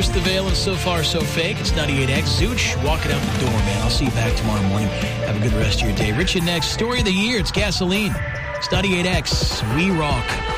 Pierce the veil of So Far So Fake. It's 98X. Zooch, walking out the door, man. I'll see you back tomorrow morning. Have a good rest of your day. Richard next. Story of the year. It's Gasoline. It's 98X. We rock.